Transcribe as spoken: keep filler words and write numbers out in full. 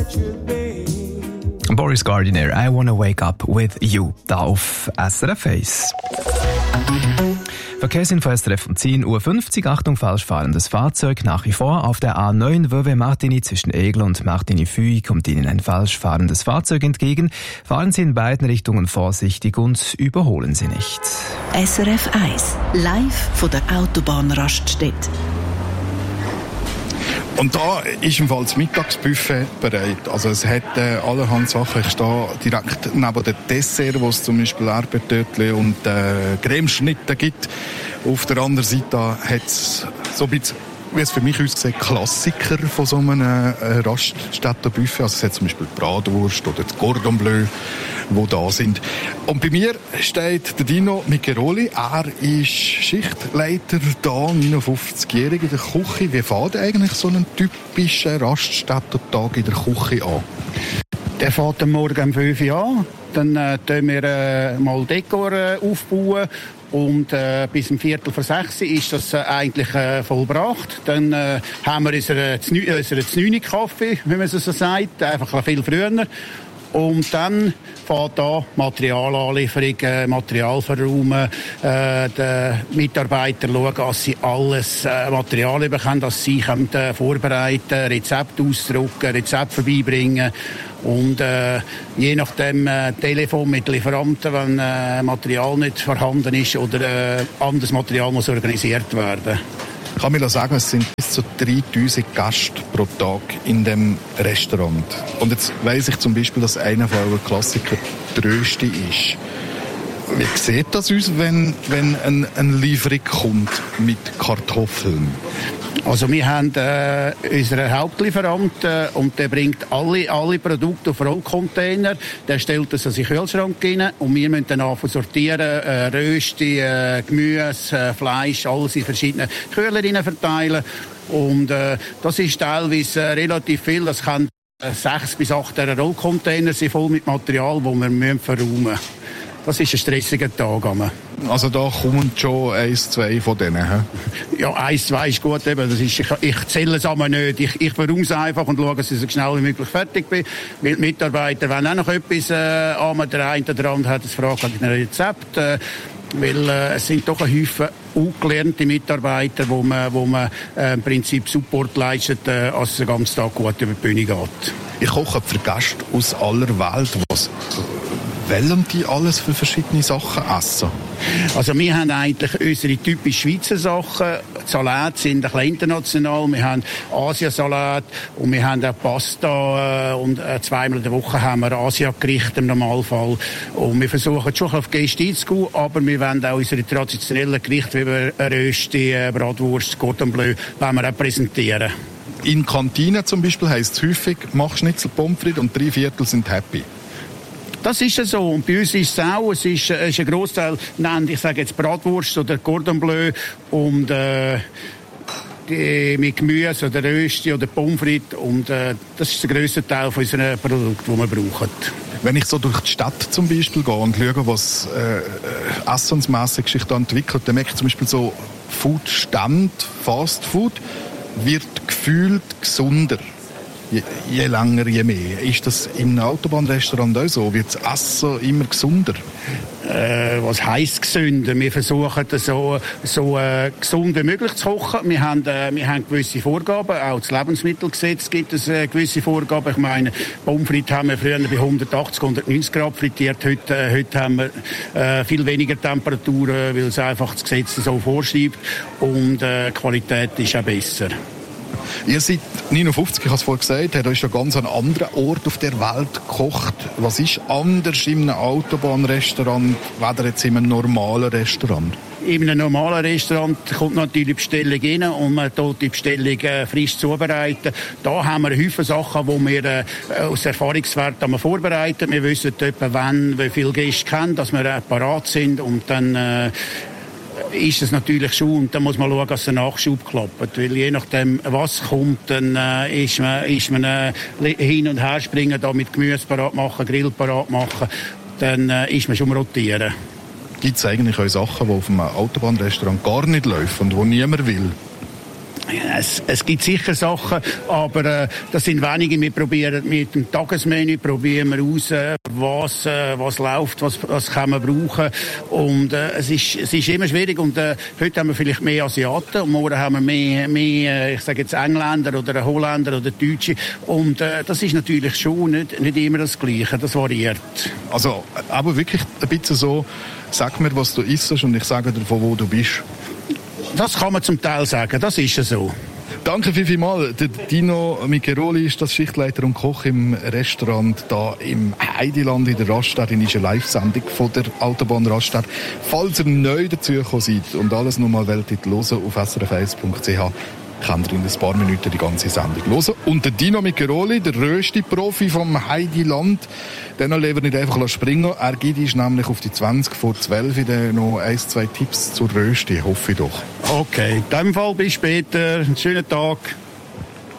Boris Gardiner, I Wanna Wake Up With You, da auf S R F eins. Verkehrsinfo S R F um zehn Uhr fünfzig. Achtung, falsch fahrendes Fahrzeug. Nach wie vor auf der A neun Vevey-Martigny zwischen Egl und Martigny-Fuy kommt Ihnen ein falsch fahrendes Fahrzeug entgegen. Fahren Sie in beiden Richtungen vorsichtig und überholen Sie nicht. S R F eins, live von der Autobahnraststätte. Und da ist im Fall das Mittagsbuffet bereit. Also es hat äh, allerhand Sachen. Ich stehe direkt neben dem Dessert, wo es zum Beispiel Erdbeertörtchen und äh, Cremeschnitte gibt. Auf der anderen Seite hat es so ein bisschen, wie es für mich aussieht, Klassiker von so einem äh, Raststättenbuffet. Also es hat zum Beispiel die Bratwurst oder das Cordon Bleu, die da sind. Und bei mir steht der Dino Miccheroli. Er ist Schichtleiter da, neunundfünfzigjährig in der Küche. Wie fährt eigentlich so ein typischer Raststättentag in der Küche an? Der fährt am Morgen um fünf Uhr an. Dann äh, tun wir äh, mal Dekor äh, aufbauen. Und äh, bis um Viertel vor sechs ist das äh, eigentlich äh, vollbracht. Dann äh, haben wir unseren Znüni-Kaffee, wie man es so sagt, einfach viel früher. Und dann fährt da Materialanlieferung, äh, Material verräumen, äh, die Mitarbeiter schauen, dass sie alles äh, Material bekommen, dass sie können, äh, vorbereiten, Rezept ausdrucken, Rezept vorbeibringen. Und äh, je nachdem äh, Telefon mit Lieferanten, wenn äh, Material nicht vorhanden ist oder äh, anderes Material muss organisiert werden. Ich kann mir sagen, es sind bis zu dreitausend Gäste pro Tag in dem Restaurant. Und jetzt weiss ich zum Beispiel, dass einer von euren Klassiker die Rösti ist. Wie sieht das aus, wenn, wenn ein, eine Lieferung kommt mit Kartoffeln? Also wir haben äh, unseren Hauptlieferant äh, und der bringt alle, alle Produkte auf Rollcontainer. Der stellt das in den Kühlschrank rein und wir müssen dann anfangen sortieren, äh, Rösti, äh, Gemüse, äh, Fleisch, alles in verschiedene Kühler verteilen. Und äh, das ist teilweise äh, relativ viel. Das kann äh, sechs bis acht Rollcontainer sind voll mit Material, das wir müssen verräumen müssen. Das ist ein stressiger Tag. Also da kommen schon eins, zwei von denen, he? Ja, eins, zwei ist gut. Eben. Das ist, ich, ich zähle es aber nicht. Ich, ich verräume es einfach und schaue, dass ich so schnell wie möglich fertig bin. Weil die Mitarbeiter wollen auch noch etwas äh, an. Der eine oder andere hat das Frage nach einem Rezept. Äh, weil äh, es sind doch ein Haufen ungelernte Mitarbeiter, wo man, wo man äh, im Prinzip Support leistet, äh, als es den ganzen Tag gut über die Bühne geht. Ich koche für Gäste aus aller Welt. Was wollen die alles für verschiedene Sachen essen? Also wir haben eigentlich unsere typisch Schweizer Sachen. Die Salate sind ein bisschen international. Wir haben Asiasalat und wir haben auch Pasta. Und zweimal in der Woche haben wir Asiagerichte im Normalfall. Und wir versuchen schon auf Gäste einzugehen, aber wir wollen auch unsere traditionellen Gerichte wie Rösti, Bratwurst, Cordon Bleu, wollen wir auch präsentieren. In Kantinen zum Beispiel heisst es häufig, mach Schnitzel Pommes frites und drei Viertel sind happy. Das ist ja so. Und bei uns ist es auch. Es ist, äh, ist ein Grossteil, nennt, ich sage jetzt Bratwurst oder Cordon Bleu und äh, die, mit Gemüse oder Rösti oder Pommes frites. Und äh, das ist der grösste Teil von unseren Produkten, die wir brauchen. Wenn ich so durch die Stadt zum Beispiel gehe und schaue, was äh, essensmässig sich da entwickelt, dann merke ich zum Beispiel so Food-Stand, Fast Food, wird gefühlt gesunder. Je, je länger, je mehr. Ist das im Autobahnrestaurant auch so? Wird das Essen immer gesunder? Äh, was heisst gesünder? Wir versuchen so, so äh, gesund wie möglich zu kochen. Wir haben, äh, wir haben gewisse Vorgaben. Auch das Lebensmittelgesetz gibt es äh, gewisse Vorgaben. Ich meine, Pommes frites haben wir früher bei hundertachtzig, hundertneunzig Grad frittiert. Heute, äh, heute haben wir äh, viel weniger Temperaturen, weil es einfach das Gesetz so vorschreibt. Und äh, die Qualität ist auch besser. Ihr seid neunundfünfzig, ich habe es vorhin gesagt, ihr habt ganz an einem anderen Ort auf der Welt gekocht. Was ist anders in einem Autobahnrestaurant, weder jetzt in einem normalen Restaurant? In einem normalen Restaurant kommt natürlich die Bestellung rein und man tut die Bestellung äh, frisch zubereiten. Da haben wir Haufen Sachen, die wir äh, aus Erfahrungswerten vorbereiten. Wir wissen etwa, wann, wie viele Gäste kennen, dass wir äh, parat sind und dann äh, ist es natürlich schon, und dann muss man schauen, dass der Nachschub klappt. Weil je nachdem, was kommt, dann äh, ist man, ist man äh, hin und her springen, da mit Gemüse parat machen, Grill parat machen, dann äh, ist man schon am Rotieren. Gibt es eigentlich auch Sachen, die auf einem Autobahnrestaurant gar nicht laufen und die niemand will? Es, es gibt sicher Sachen, aber äh, das sind wenige. Wir probieren mit dem Tagesmenü probieren wir aus, äh, was, äh, was läuft, was, was kann man brauchen. Und äh, es, ist, es ist immer schwierig. Und äh, heute haben wir vielleicht mehr Asiaten und morgen haben wir mehr, mehr ich sage jetzt Engländer oder Holländer oder Deutsche. Und äh, das ist natürlich schon nicht, nicht immer das Gleiche. Das variiert. Also, aber wirklich ein bisschen so, sag mir, was du isst und ich sage dir, von wo du bist. Das kann man zum Teil sagen, das ist ja so. Danke viel, viel mal. Der Dino Micheroli ist das Schichtleiter und Koch im Restaurant da im Heidiland in der Raststadt. Das ist eine Live-Sendung von der Autobahn Raststadt. Falls ihr neu dazugekommen seid und alles nochmal wollt hören auf s r f eins punkt c h, könnt ihr in ein paar Minuten die ganze Sendung hören. Und der Dino Micheroli, der rösti Profi vom Heidiland, den lassen wir nicht einfach springen. Er gibt uns nämlich auf die zwanzig vor zwölf noch ein, zwei Tipps zur Rösti, hoffe ich doch. Okay, in dem Fall bis später. Einen schönen Tag.